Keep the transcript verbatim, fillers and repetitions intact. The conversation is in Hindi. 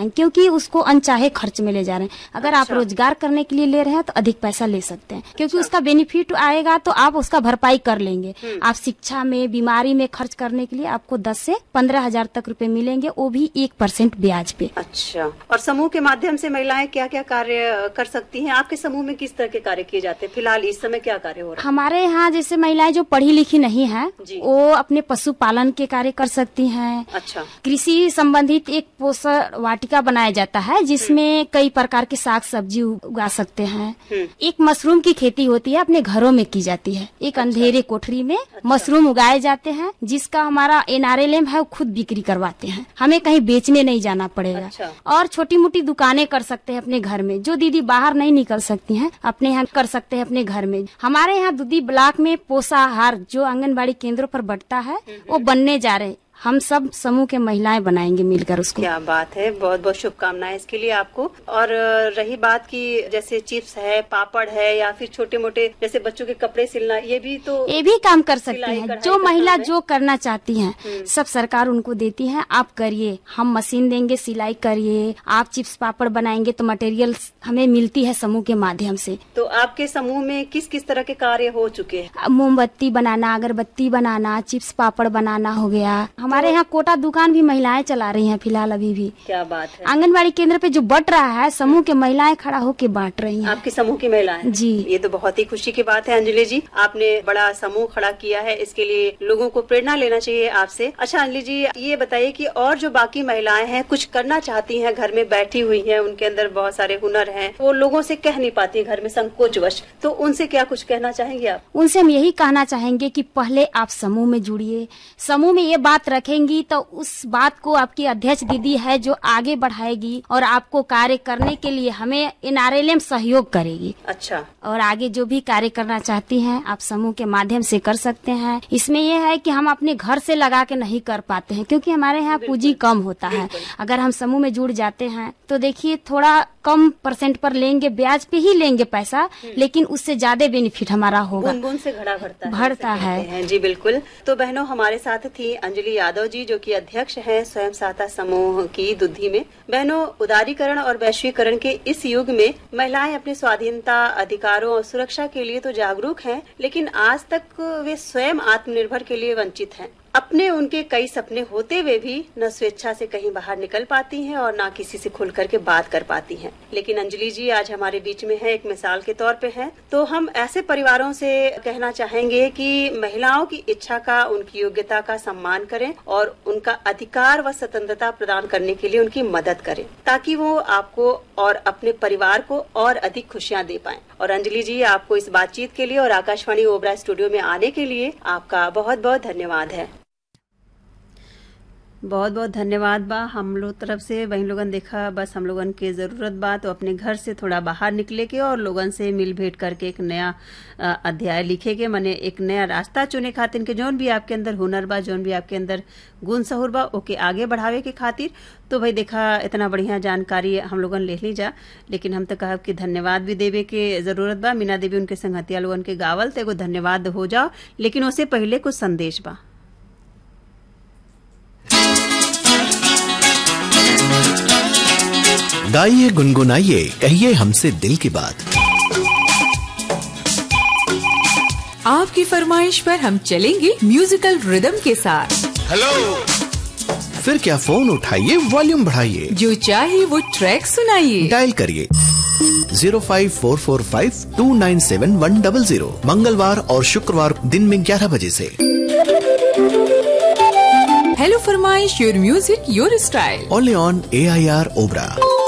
जाएंगे, क्योंकि उसको अनचाहे खर्च में ले जा रहे हैं। अगर अच्छा। आप रोजगार करने के लिए ले रहे हैं तो अधिक पैसा ले सकते हैं, क्योंकि उसका बेनिफिट आएगा तो आप उसका भरपाई कर लेंगे। आप शिक्षा में, बीमारी में खर्च करने के लिए आपको दस से पंद्रह हजार तक रुपए मिलेंगे, वो भी एक परसेंट ब्याज पे। अच्छा, और समूह के माध्यम से महिलाएं क्या क्या कार्य कर सकती हैं? आपके समूह में किस तरह के कार्य किए जाते हैं? फिलहाल इस समय क्या कार्य हो रहा है? हमारे यहाँ जैसे महिलाएं जो पढ़ी लिखी नहीं है वो अपने पशुपालन के कार्य कर सकती हैं। अच्छा। कृषि संबंधित एक पोषण वाटिका बनाया जाता है जिसमें कई प्रकार के साग सब्जी उगा सकते हैं। एक मशरूम की खेती होती है, अपने घरों में की जाती है। एक अंधेरे कोठरी में मशरूम उगाए जाते हैं, जिसका हमारा एन आर एल एम है, वो खुद बिक्री करवाते हैं, हमें कहीं बेचने नहीं जाना पड़ेगा। अच्छा। और छोटी मोटी दुकानें कर सकते हैं अपने घर में, जो दीदी बाहर नहीं निकल सकती हैं अपने यहाँ कर सकते हैं अपने घर में। हमारे यहाँ दुधी ब्लॉक में पोषाहार जो आंगनबाड़ी केंद्रों पर बढ़ता है वो बनने जा रहे हैं। हम सब समूह के महिलाएं बनाएंगे मिलकर उसको। क्या बात है, बहुत बहुत शुभकामनाएं इसके लिए आपको। और रही बात की जैसे चिप्स है, पापड़ है, या फिर छोटे मोटे जैसे बच्चों के कपड़े सिलना, ये भी तो ये भी काम कर सकती हैं। जो महिला जो करना चाहती हैं सब सरकार उनको देती है। आप करिए, हम मशीन देंगे, सिलाई करिए। आप चिप्स पापड़ बनाएंगे तो मटेरियल हमें मिलती है समूह के माध्यम से। तो आपके समूह में किस किस तरह के कार्य हो चुके हैं? मोमबत्ती बनाना, अगरबत्ती बनाना, चिप्स पापड़ बनाना हो गया। हमारे यहाँ कोटा दुकान भी महिलाएं चला रही हैं फिलहाल अभी भी। क्या बात है। आंगनबाड़ी केंद्र पे जो बट रहा है, समूह के महिलाएं खड़ा होके बांट रही हैं। आपके समूह की महिलाएं? जी। ये तो बहुत ही खुशी की बात है अंजलि जी, आपने बड़ा समूह खड़ा किया है, इसके लिए लोगों को प्रेरणा लेना चाहिए आपसे। अच्छा अंजलि जी, ये बताइए कि और जो बाकी महिलाएं हैं, कुछ करना चाहती हैं, घर में बैठी हुई हैं, उनके अंदर बहुत सारे हुनर हैं, वो लोगों से कह नहीं पाती घर में संकोचवश, तो उनसे क्या कुछ कहना चाहेंगे आप? उनसे हम यही कहना चाहेंगे कि पहले आप समूह में जुड़िए। समूह में ये बात रखेंगी तो उस बात को आपकी अध्यक्ष दीदी है जो आगे बढ़ाएगी और आपको कार्य करने के लिए हमें एन आर एल एम सहयोग करेगी। अच्छा। और आगे जो भी कार्य करना चाहती हैं आप समूह के माध्यम से कर सकते हैं। इसमें यह है कि हम अपने घर से लगा के नहीं कर पाते हैं, क्योंकि हमारे यहाँ पूंजी कम होता है। अगर हम समूह में जुड़ जाते हैं तो देखिए थोड़ा कम परसेंट पर लेंगे, ब्याज पे ही लेंगे पैसा, लेकिन उससे ज्यादा बेनिफिट हमारा होगा। बूंद बूंद से घड़ा भरता है, भरता है। है जी बिल्कुल। तो बहनों, हमारे साथ थी अंजलि यादव जी जो कि अध्यक्ष हैं स्वयं सहायता समूह की दुधी में। बहनों, उदारीकरण और वैश्वीकरण के इस युग में महिलाएं अपनी स्वाधीनता, अधिकारों और सुरक्षा के लिए तो जागरूक हैं, लेकिन आज तक वे स्वयं आत्मनिर्भर के लिए वंचित हैं। अपने उनके कई सपने होते हुए भी न स्वेच्छा से कहीं बाहर निकल पाती हैं और न किसी से खुल करके बात कर पाती हैं। लेकिन अंजलि जी आज हमारे बीच में है, एक मिसाल के तौर पे हैं। तो हम ऐसे परिवारों से कहना चाहेंगे कि महिलाओं की इच्छा का, उनकी योग्यता का सम्मान करें और उनका अधिकार व स्वतंत्रता प्रदान करने के लिए उनकी मदद करें, ताकि वो आपको और अपने परिवार को और अधिक खुशियाँ दे पाएं। और अंजलि जी, आपको इस बातचीत के लिए और आकाशवाणी ओबरा स्टूडियो में आने के लिए आपका बहुत बहुत धन्यवाद है। बहुत बहुत धन्यवाद बा हम लोग तरफ से। वही लोगन देखा, बस हम लोगन के जरूरत बा तो अपने घर से थोड़ा बाहर निकले के और लोगन से मिल भेंट करके एक नया अध्याय लिखे के, माने एक नया रास्ता चुने खातिर के जौन भी आपके अंदर हुनर बा, जौन भी आपके अंदर गुण सहूर बा, ओके आगे बढ़ावे के खातिर। तो भाई देखा, इतना बढ़िया जानकारी हम लोगन ले ली जा, लेकिन हम तो कहब कि धन्यवाद भी देवे के जरूरत बा। मीना देवी उनके संगतिया लोगन के गावल तो एगो धन्यवाद हो जाओ, लेकिन उससे पहले कुछ संदेश बा। गाइए, गुनगुनाइए, कहिए हमसे दिल की बात। आपकी फरमाइश पर हम चलेंगे म्यूजिकल रिदम के साथ। हेलो, फिर क्या फोन उठाइए, वॉल्यूम बढ़ाइए, जो चाहे वो ट्रैक सुनाइए। डायल करिए zero five four four five to nine seven one double zero, मंगलवार और शुक्रवार दिन में ग्यारह बजे से। हेलो फरमाइश, your music your style, only on A I R Obra.